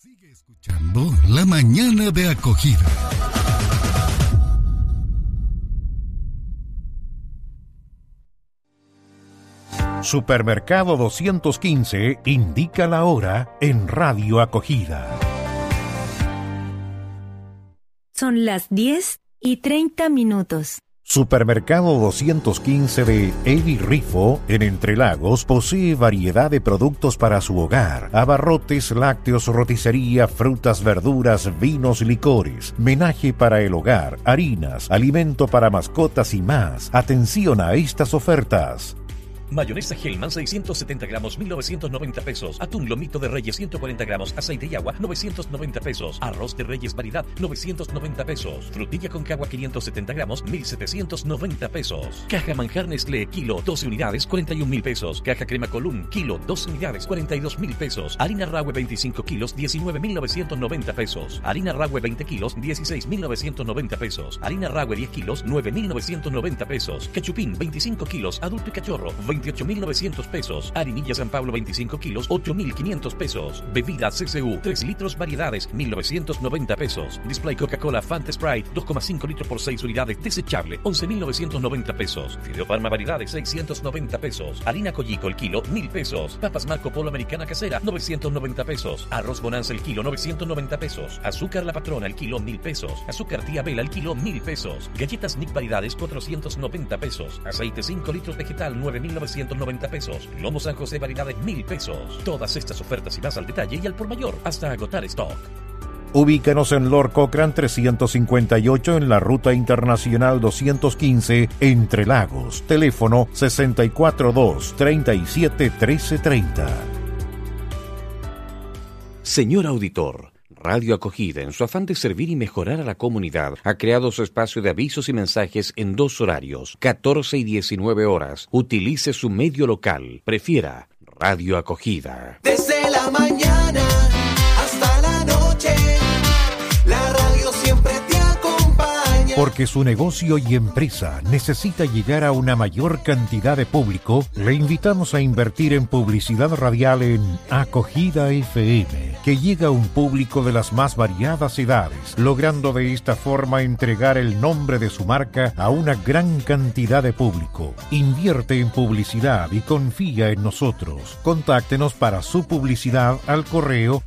Sigue escuchando La Mañana de Acogida. Supermercado 215 indica la hora en Radio Acogida. Son las 10:30. Supermercado 215 de Eli Rifo, en Entre Lagos, posee variedad de productos para su hogar: abarrotes, lácteos, roticería, frutas, verduras, vinos, licores, menaje para el hogar, harinas, alimento para mascotas y más. Atención a estas ofertas. Mayonesa Hellman 670 gramos, 1.990 pesos. Atún Lomito de Reyes 140 gramos, aceite y agua, 990 pesos. Arroz de Reyes Variedad, 990 pesos. Frutilla con cagua 570 gramos, 1.790 pesos. Caja Manjar Nestlé, kilo, 12 unidades, 41.000 pesos. Caja Crema Colún, kilo, 12 unidades, 42.000 pesos. Harina Rahue 25 kilos, 19.990 pesos. Harina Rahue 20 kilos, 16.990 pesos. Harina Rahue 10 kilos, 9.990 pesos. Cachupín 25 kilos, adulto y cachorro, 28.900 pesos. Harinilla San Pablo 25 kilos, 8.500 pesos. Bebida CCU 3 litros variedades, 1.990 pesos. Display Coca-Cola Fanta Sprite 2,5 litros por 6 unidades desechable, 11.990 pesos. Fideo Parma variedades 690 pesos. Harina Collico el kilo, 1.000 pesos. Papas Marco Polo Americana Casera, 990 pesos. Arroz Bonanza el kilo, 990 pesos. Azúcar La Patrona el kilo, 1.000 pesos. Azúcar Tía Vela el kilo, 1.000 pesos. Galletas Nick variedades, 490 pesos. Aceite 5 litros vegetal, 9.990 pesos. Lomo San José variedades, 1.000 pesos. Todas estas ofertas y más al detalle y al por mayor hasta agotar stock. Ubícanos en Lord Cochrane 358 en la Ruta Internacional 215, Entre Lagos. Teléfono 642-371330. Señor auditor, Radio Acogida, en su afán de servir y mejorar a la comunidad, ha creado su espacio de avisos y mensajes en 2 horarios, 14 y 19 horas. Utilice su medio local. Prefiera Radio Acogida. Desde la mañana hasta la noche, la radio siempre te acompaña. Porque su negocio y empresa necesita llegar a una mayor cantidad de público, le invitamos a invertir en publicidad radial en Acogida FM, que llega a un público de las más variadas edades, logrando de esta forma entregar el nombre de su marca a una gran cantidad de público. Invierte en publicidad y confía en nosotros. Contáctenos para su publicidad al correo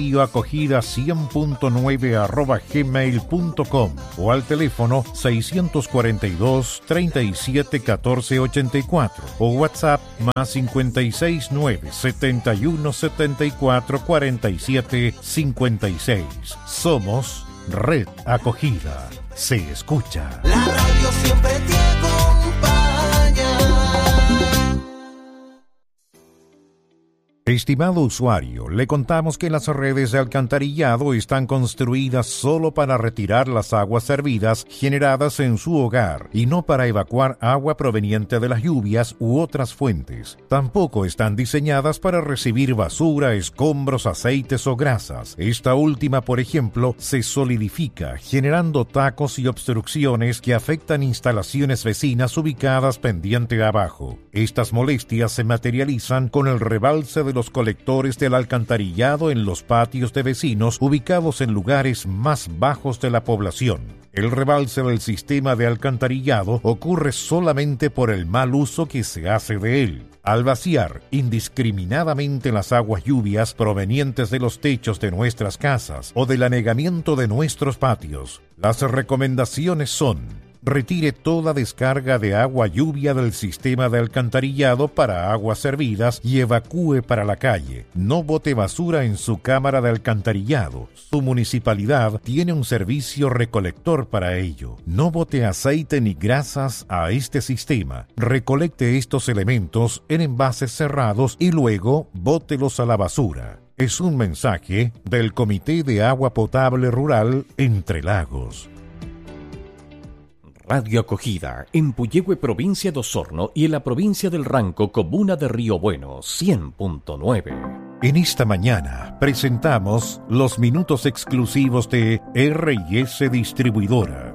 radioacogida100.9@gmail.com o al teléfono 642 37 14 84 o WhatsApp más 569 71 74 47 56. Somos Red Acogida. Se escucha. La radio siempre te acompaña. Estimado usuario, le contamos que las redes de alcantarillado están construidas solo para retirar las aguas servidas generadas en su hogar y no para evacuar agua proveniente de las lluvias u otras fuentes. Tampoco están diseñadas para recibir basura, escombros, aceites o grasas. Esta última, por ejemplo, se solidifica generando tacos y obstrucciones que afectan instalaciones vecinas ubicadas pendiente abajo. Estas molestias se materializan con el rebalse de los colectores del alcantarillado en los patios de vecinos ubicados en lugares más bajos de la población. El rebalse del sistema de alcantarillado ocurre solamente por el mal uso que se hace de él. Al vaciar indiscriminadamente las aguas lluvias provenientes de los techos de nuestras casas o del anegamiento de nuestros patios, las recomendaciones son: retire toda descarga de agua lluvia del sistema de alcantarillado para aguas servidas y evacúe para la calle. No bote basura en su cámara de alcantarillado. Su municipalidad tiene un servicio recolector para ello. No bote aceite ni grasas a este sistema. Recolecte estos elementos en envases cerrados y luego bótelos a la basura. Es un mensaje del Comité de Agua Potable Rural Entre Lagos. Radio Acogida, en Puyehue, provincia de Osorno, y en la provincia del Ranco, comuna de Río Bueno, 100.9. En esta mañana presentamos los minutos exclusivos de R&S Distribuidora.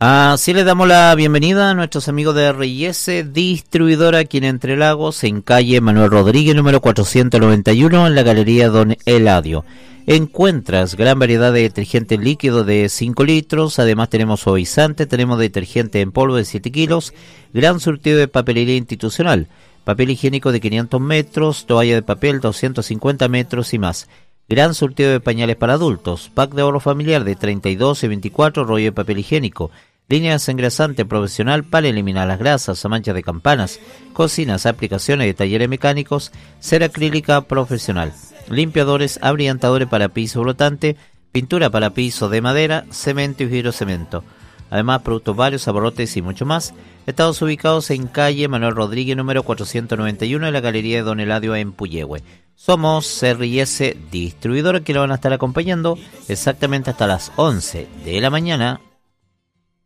Así les damos la bienvenida a nuestros amigos de R&S Distribuidora aquí en Entre Lagos, en calle Manuel Rodríguez, número 491, en la Galería Don Eladio. Encuentras gran variedad de detergente líquido de 5 litros, además tenemos suavizante, tenemos detergente en polvo de 7 kilos, gran surtido de papelería institucional, papel higiénico de 500 metros, toalla de papel 250 metros y más. Gran surtido de pañales para adultos, pack de ahorro familiar de 32 y 24, rollo de papel higiénico, línea desengrasante profesional para eliminar las grasas o manchas de campanas, cocinas, aplicaciones de talleres mecánicos, cera acrílica profesional, limpiadores, abrillantadores para piso flotante, pintura para piso de madera, cemento y fibrocemento. Además, productos varios, abarrotes y mucho más. Estamos ubicados en calle Manuel Rodríguez, número 491, en la Galería de Don Eladio en Puyehue. Somos R&S Distribuidora, que lo van a estar acompañando exactamente hasta las 11 de la mañana.